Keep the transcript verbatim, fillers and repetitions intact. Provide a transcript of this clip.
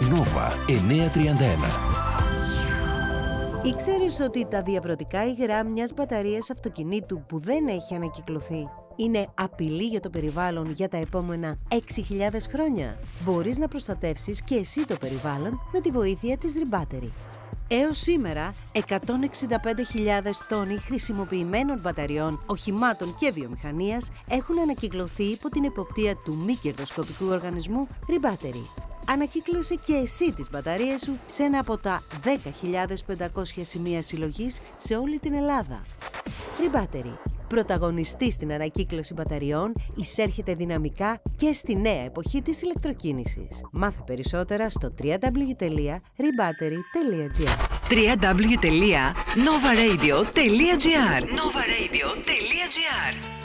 Νόβα εννιακόσια τριάντα ένα. Ήξερες ότι τα διαβρωτικά υγρά μιας μπαταρίας αυτοκινήτου που δεν έχει ανακυκλωθεί είναι απειλή για το περιβάλλον για τα επόμενα έξι χιλιάδες χρόνια? Μπορείς να προστατεύσεις και εσύ το περιβάλλον με τη βοήθεια της Rebattery. Έως σήμερα, εκατόν εξήντα πέντε χιλιάδες τόνοι χρησιμοποιημένων μπαταριών, οχημάτων και βιομηχανίας έχουν ανακυκλωθεί υπό την εποπτεία του μη κερδοσκοπικού οργανισμού Rebattery. Ανακύκλωσε και εσύ τις μπαταρίες σου σε ένα από τα δέκα χιλιάδες πεντακόσια σημεία συλλογής σε όλη την Ελλάδα. Rebattery, πρωταγωνιστή στην ανακύκλωση μπαταριών, εισέρχεται δυναμικά και στη νέα εποχή της ηλεκτροκίνησης. Μάθε περισσότερα στο double-u double-u double-u τελεία rebattery τελεία gr. double-u double-u double-u τελεία nova radio τελεία gr. nova radio τελεία gr